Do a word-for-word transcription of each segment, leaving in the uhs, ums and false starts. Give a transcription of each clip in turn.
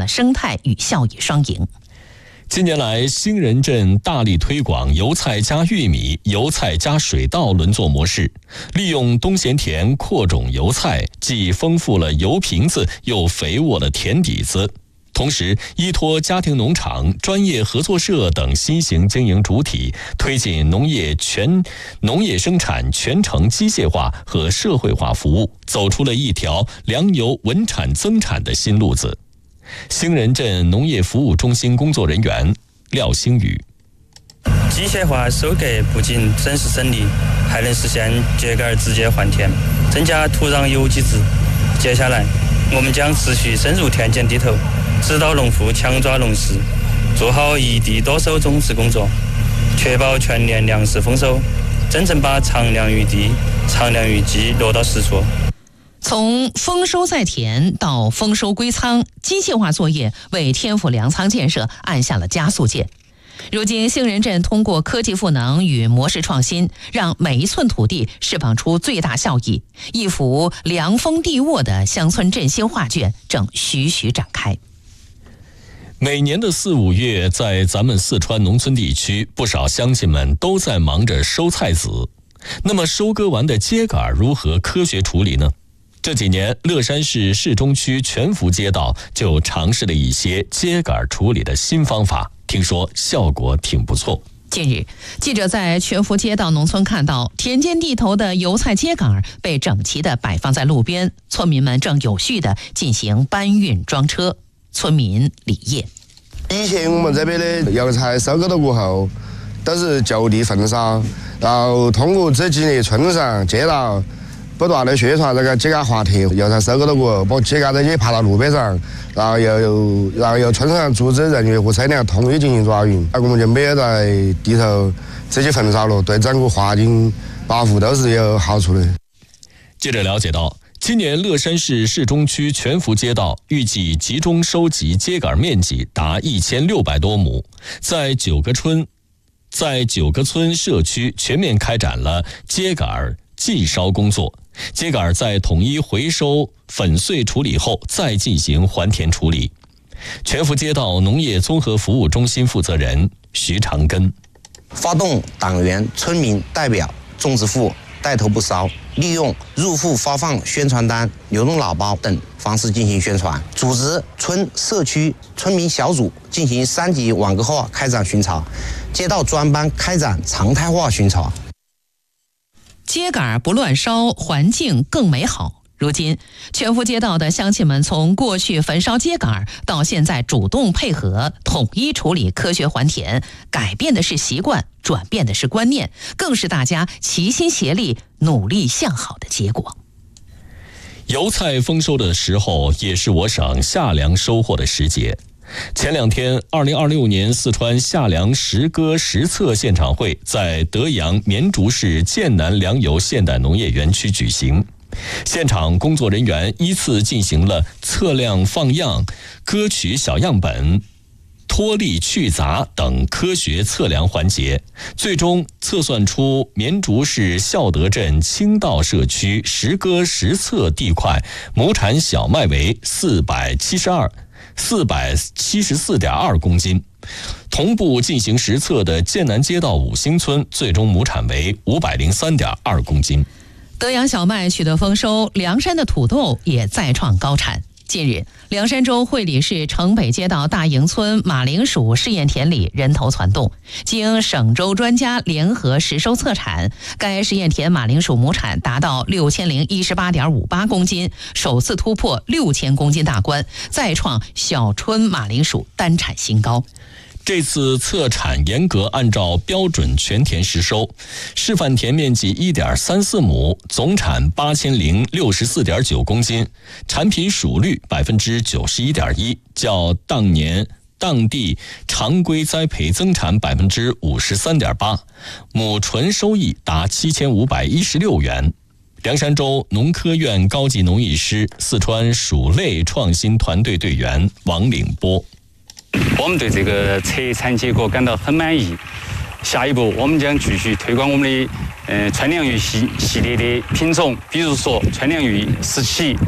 了生态与效益双赢。 近年来，兴仁镇大力推广油菜加玉米、油菜加水稻轮作模式，利用东咸田扩种油菜，既丰富了油瓶子，又肥沃了田底子。同时，依托家庭农场、专业合作社等新型经营主体，推进农业全农业生产全程机械化和社会化服务，走出了一条粮油稳产增产的新路子。兴仁镇农业服务中心工作人员廖星宇： 机械化收割不仅省时省力，还能实现秸秆直接换田，增加土壤有机质。接下来，我们将持续深入田间地头，指导农户强抓农时，做好一地多收种植工作，确保全年粮食丰收，真正把长粮于地、长粮于机落到实处。 从丰收在田到丰收归仓，机械化作业为天府粮仓建设按下了加速键。如今，兴仁镇通过科技赋能与模式创新，让每一寸土地释放出最大效益，一幅良丰地沃的乡村振兴画卷正徐徐展开。 每年的四五月，在咱们四川农村地区，不少乡亲们都在忙着收菜籽。那么，收割完的秸秆如何科学处理呢？这几年，乐山市市中区全福街道就尝试了一些秸秆处理的新方法，听说效果挺不错。 近日，记者在全福街道农村看到，田间地头的油菜秸秆被整齐地摆放在路边，村民们正有序地进行搬运装车。村民李业： 以前我们这边的油菜收割了过后，都是就地焚烧，然后通过这几年村上街道不断的宣传这个秸秆话题，油菜收割了过后，把秸秆也爬到路边上，然后又然后由村上组织人员和车辆统一进行抓运，我们就没有在地头直接焚烧了，对整个环境保护都是有好处的。 记者了解到，今年乐山市市中区全福街道预计集中收集秸秆面积达一千六百多亩，在九个村，在九个村社区全面开展了秸秆祭烧工作。秸秆在统一回收粉碎处理后，再进行还田处理。全福街道农业综合服务中心负责人徐长根： 发动党员、村民代表、种植户带头不烧，利用入户发放宣传单、流动喇叭等方式进行宣传，组织村社区村民小组进行三级网格化开展巡查，街道专班开展常态化巡查。 秸秆不乱烧，环境更美好。如今，全福街道的乡亲们从过去焚烧秸秆到现在主动配合、统一处理、科学还田，改变的是习惯，转变的是观念，更是大家齐心协力、努力向好的结果。 油菜丰收的时候，也是我省夏粮收获的时节。前两天，二零二六年四川夏粮实割实测现场会在德阳绵竹市剑南粮油现代农业园区举行。现场工作人员依次进行了测量放样、割取小样本、脱粒去杂等科学测量环节，最终测算出绵竹市孝德镇青道社区实割实测地块亩产小麦为四百七十二。四百七十四点二公斤，同步进行实测的剑南街道五星村最终亩产为五百零三点二公斤。 德阳小麦取得丰收，凉山的土豆也再创高产。近日，凉山州会理市城北街道大营村马铃薯试验田里人头攒动，经省州专家联合实收测产，该试验田马铃薯亩产达到六千零一十八点五八公斤，首次突破六千公斤大关，再创小春马铃薯单产新高。 这次测产严格按照标准全田实收，示范田面积 一点三四亩，总产八千零六十四点九公斤，产品熟率 百分之九十一点一， 较当年当地常规栽培增产 百分之五十三点八， 亩纯收益达七千五百一十六元。凉山州农科院高级农艺师、四川薯类创新团队队员王岭波： 我们对这个测产结果感到很满意。下一步，我们将继续推广我们的呃川凉鱼系系列的品种，比如说川凉鱼十七、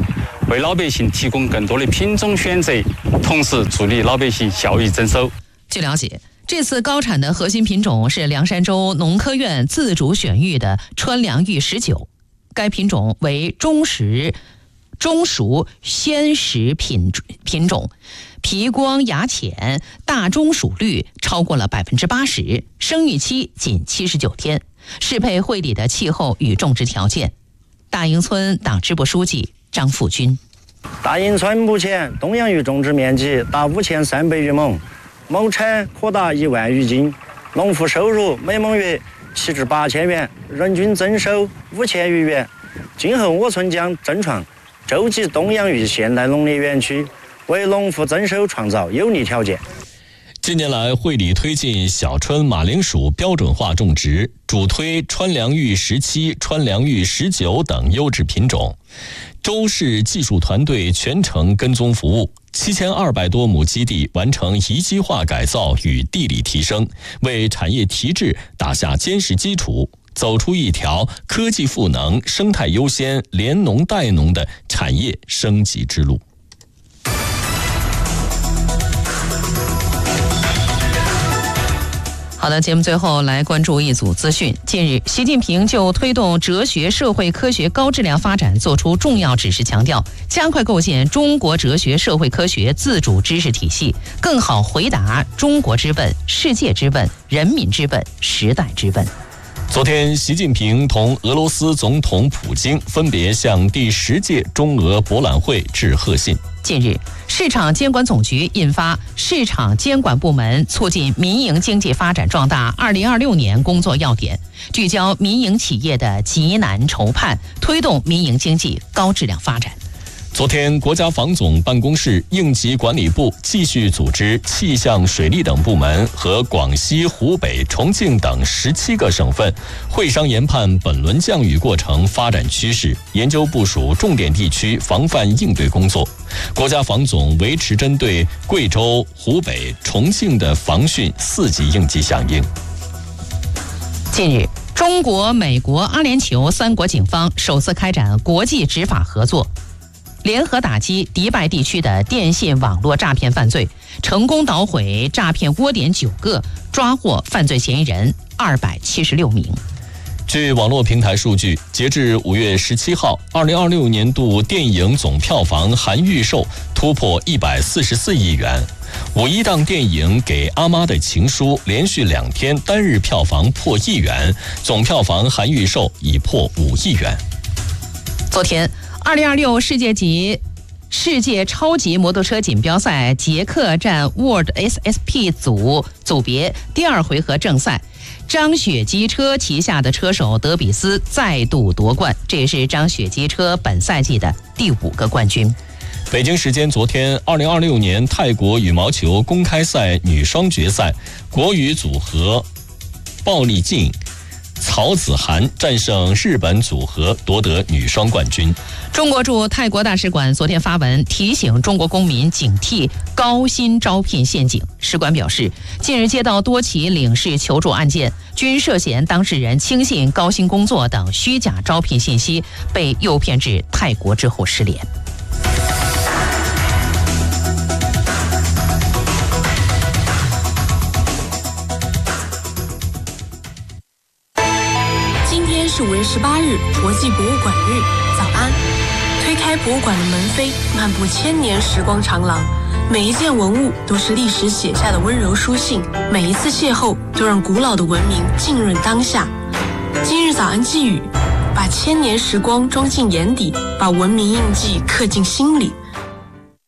为老百姓提供更多的品种选择，同时助力老百姓效益增收。 据了解，这次高产的核心品种是凉山州农科院自主选育的川凉玉十九，该品种为中实中熟鲜食品品种，皮光芽浅，大中薯率超过了百分之八十，生育期仅七十九天，适配会里的气候与种植条件。大营村党支部书记张富军： 大营村目前东洋芋种植面积达五千三百余亩，亩产可达一万余斤，农户收入每亩约七至八千元，人均增收五千余元。今后我村将争创洲际东洋芋现代农业园区，为农户增收创造有利条件。 近年来，会里推进小春马铃薯标准化种植，主推川凉玉十七、川凉玉十九等优质品种。州市技术团队全程跟踪服务，七千二百多亩基地完成一基化改造与地理提升，为产业提质打下坚实基础，走出一条科技赋能、生态优先、连农带农的产业升级之路。 好的，节目最后来关注一组资讯。近日，习近平就推动哲学社会科学高质量发展作出重要指示，强调加快构建中国哲学社会科学自主知识体系，更好回答中国之问、世界之问、人民之问、时代之问。 昨天，习近平同俄罗斯总统普京分别向第十届中俄博览会致贺信。 近日，市场监管总局印发《市场监管部门促进民营经济发展壮大二零二六年工作要点》，聚焦民营企业的急难愁盼，推动民营经济高质量发展。 昨天，国家防总办公室应急管理部继续组织气象、水利等部门和广西、湖北、重庆等十七个省份会商研判本轮降雨过程发展趋势，研究部署重点地区防范应对工作。国家防总维持针对贵州、湖北、重庆的防汛四级应急响应。 近日，中国、美国、阿联酋三国警方首次开展国际执法合作，联合打击迪拜地区的电信网络诈骗犯罪，成功捣毁诈骗窝点九个，抓获犯罪嫌疑人二百七十六名。 据网络平台数据，截至五月十七号，二零二六年度电影总票房含预售突破一百四十四亿元。五一档电影《给阿妈的情书》连续两天单日票房破亿元，总票房含预售已破五亿元。 昨天，二零二六世界级世界超级摩托车锦标赛捷克站 World S S P 组组别第二回合正赛，张雪机车旗下的车手德比斯再度夺冠，这也是张雪机车本赛季的第五个冠军。 北京时间昨天，二零二六年泰国羽毛球公开赛女双决赛，国羽组合鲍丽静、曹子涵战胜日本组合，夺得女双冠军。 中国驻泰国大使馆昨天发文提醒中国公民警惕高薪招聘陷阱。使馆表示，近日接到多起领事求助案件，均涉嫌当事人轻信高薪工作等虚假招聘信息，被诱骗至泰国之后失联。 是五月十八日，国际博物馆日。早安！推开博物馆的门扉，漫步千年时光长廊，每一件文物都是历史写下的温柔书信，每一次邂逅都让古老的文明浸润当下。今日早安寄语，把千年时光装进眼底，把文明印记刻进心里。